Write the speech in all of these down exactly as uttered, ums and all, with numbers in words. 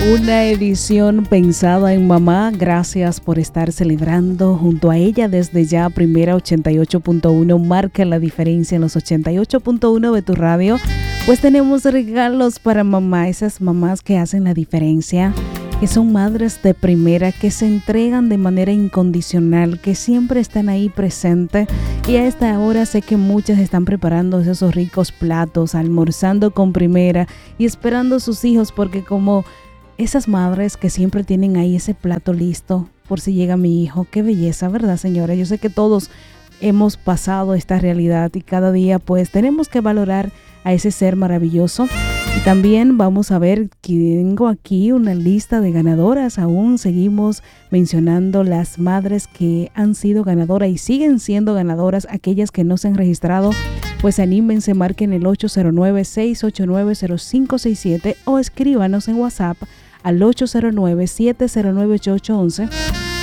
Una edición pensada en mamá. Gracias por estar celebrando junto a ella desde ya. Primera ochenta y ocho punto uno marca la diferencia en los ochenta y ocho punto uno de tu radio. Pues tenemos regalos para mamá, esas mamás que hacen la diferencia, que son madres de primera, que se entregan de manera incondicional, que siempre están ahí presentes. Y a esta hora sé que muchas están preparando esos ricos platos, almorzando con primera y esperando a sus hijos, porque como esas madres que siempre tienen ahí ese plato listo por si llega mi hijo. Qué belleza, ¿verdad, señora? Yo sé que todos hemos pasado esta realidad y cada día pues tenemos que valorar a ese ser maravilloso. Y también vamos a ver que tengo aquí una lista de ganadoras. Aún seguimos mencionando las madres que han sido ganadoras y siguen siendo ganadoras. Aquellas que no se han registrado, pues anímense, marquen el ocho cero nueve, seis ocho nueve, cero cinco seis siete o escríbanos en WhatsApp al ocho cero nueve, siete cero nueve, ocho ocho uno uno,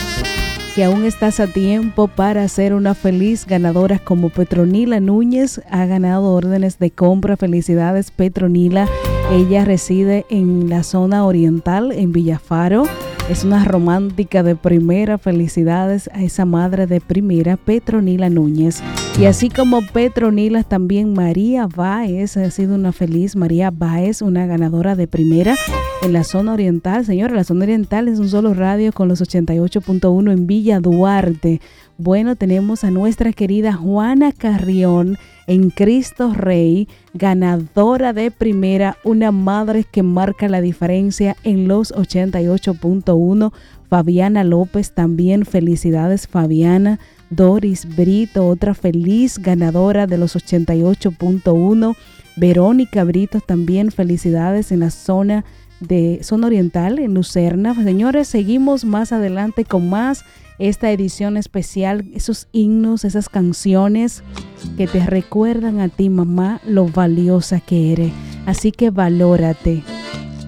que aún estás a tiempo para ser una feliz ganadora como Petronila Núñez. Ha ganado órdenes de compra. Felicidades, Petronila. Ella reside en la zona oriental, en Villafaro. Es una romántica de primera. Felicidades a esa madre de primera, Petronila Núñez. Y así como Petronila, también María Báez ha sido una feliz. María Báez, una ganadora de primera en la zona oriental. Señora, la zona oriental es un solo radio con los ochenta y ocho punto uno en Villa Duarte. Bueno, tenemos a nuestra querida Juana Carrión en Cristo Rey, ganadora de primera, una madre que marca la diferencia en los ochenta y ocho punto uno. Fabiana López también, felicidades Fabiana. Doris Brito, otra feliz ganadora de los ochenta y ocho punto uno. Verónica Brito también, felicidades en la zona de zona oriental, en Lucerna. Señores, seguimos más adelante con más esta edición especial, esos himnos, esas canciones que te recuerdan a ti, mamá, lo valiosa que eres. Así que valórate.